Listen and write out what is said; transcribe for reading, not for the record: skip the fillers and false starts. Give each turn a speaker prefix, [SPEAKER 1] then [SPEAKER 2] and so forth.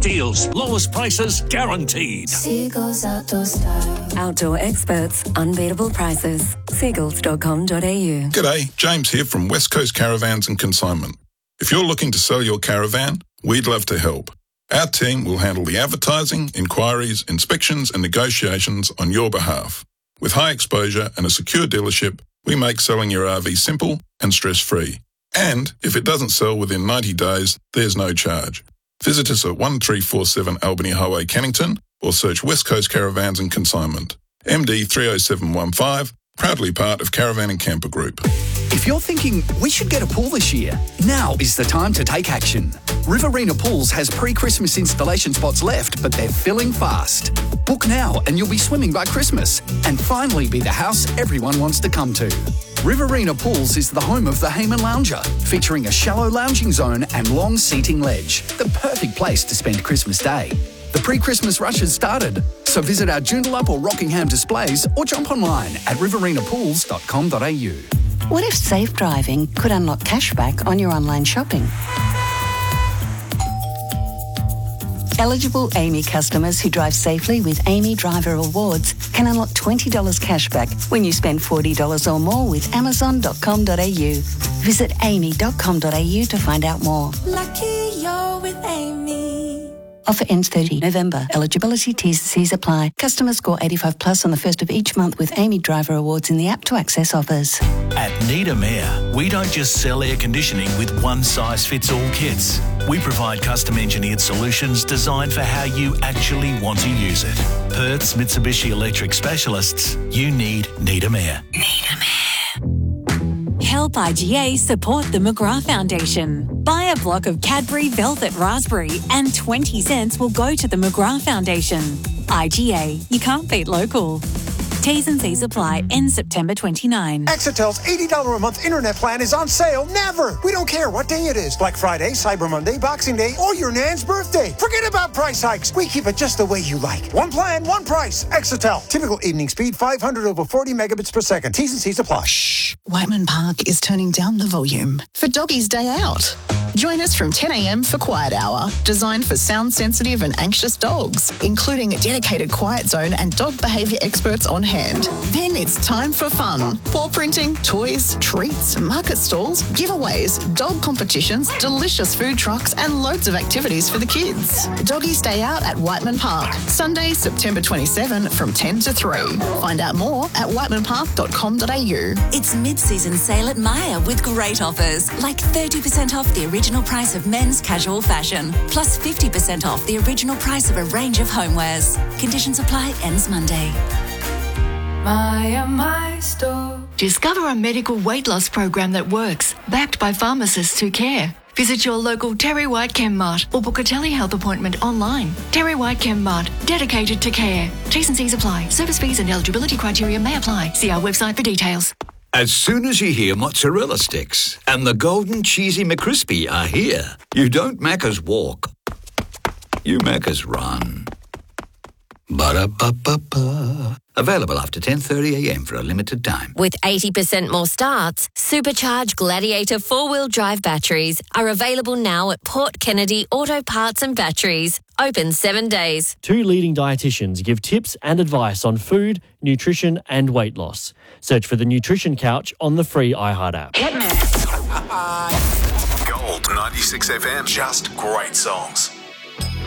[SPEAKER 1] deals, lowest prices guaranteed.
[SPEAKER 2] Seagulls Outdoor Style.
[SPEAKER 3] Outdoor experts, unbeatable prices. Seagulls.com.au.
[SPEAKER 4] G'day, James here from West Coast Caravans and Consignment. If you're looking to sell your caravan, we'd love to help. Our team will handle the advertising, inquiries, inspections and negotiations on your behalf. With high exposure and a secure dealership, we make selling your RV simple and stress-free. And if it doesn't sell within 90 days, there's no charge. Visit us at 1347 Albany Highway, Cannington, or search West Coast Caravans and Consignment. MD 30715, proudly part of Caravan and Camper Group.
[SPEAKER 5] If you're thinking we should get a pool this year, now is the time to take action. Riverina Pools has pre-Christmas installation spots left, but they're filling fast. Book now and you'll be swimming by Christmas and finally be the house everyone wants to come to. Riverina Pools is the home of the Hayman Lounger, featuring a shallow lounging zone and long seating ledge. The perfect place to spend Christmas Day. The pre-Christmas rush has started, so visit our Joondalup or Rockingham displays or jump online at riverinaPools.com.au.
[SPEAKER 6] What if safe driving could unlock cashback on your online shopping? Eligible AAMI customers who drive safely with AAMI Driver Awards can unlock $20 cashback when you spend $40 or more with Amazon.com.au. Visit aami.com.au to find out more.
[SPEAKER 2] Lucky you're with Amy.
[SPEAKER 6] Offer ends 30 November. Eligibility T's and C's apply. Customers score 85 plus on the first of each month with AAMI Driver Awards in the app to access offers.
[SPEAKER 1] At Needham Air, we don't just sell air conditioning with one-size-fits-all kits. We provide custom-engineered solutions designed for how you actually want to use it. Perth's Mitsubishi Electric specialists, you need Needham Air. Needham Air.
[SPEAKER 7] Help IGA support the McGrath Foundation. Buy a block of Cadbury Velvet Raspberry and 20 cents will go to the McGrath Foundation. IGA, you can't beat local. T's and C's apply. End September 29.
[SPEAKER 8] Exitel's $80 a month internet plan is on sale. Never. We don't care what day it is. Black Friday, Cyber Monday, Boxing Day, or your nan's birthday. Forget about price hikes. We keep it just the way you like. One plan, one price. Exitel. Typical evening speed, 500 over 40 megabits per second. T's and C's apply.
[SPEAKER 9] Shh. Whiteman Park is turning down the volume for Doggy's Day Out. Join us from 10 a.m. for Quiet Hour, designed for sound-sensitive and anxious dogs, including a dedicated quiet zone and dog behaviour experts on hand. Then it's time for fun. Paw printing, toys, treats, market stalls, giveaways, dog competitions, delicious food trucks and loads of activities for the kids. Doggies Day Out at Whiteman Park, Sunday, September 27 from 10 to 3. Find out more at whitemanpark.com.au.
[SPEAKER 7] It's mid-season sale at Myer with great offers, like 30% off the original price of men's casual fashion, plus 50% off the original price of a range of homewares. Conditions apply, ends Monday.
[SPEAKER 2] My store.
[SPEAKER 10] Discover a medical weight loss program that works, backed by pharmacists who care. Visit your local Terry White Chemmart or book a telehealth appointment online. Terry White Chemmart, dedicated to care. T's and C's apply. Service fees and eligibility criteria may apply. See our website for details.
[SPEAKER 11] As soon as you hear mozzarella sticks and the golden cheesy McCrispy are here, you don't Macca's walk, you Macca's run. Ba-da-ba-ba-ba. Available after 10:30 a.m. for a limited time.
[SPEAKER 12] With 80% more starts, supercharged Gladiator 4-wheel drive batteries are available now at Port Kennedy Auto Parts and Batteries. Open 7 days.
[SPEAKER 13] 2 leading dietitians give tips and advice on food, nutrition and weight loss. Search for the Nutrition Couch on the free iHeart app.
[SPEAKER 14] Gold 96 FM. Just great songs.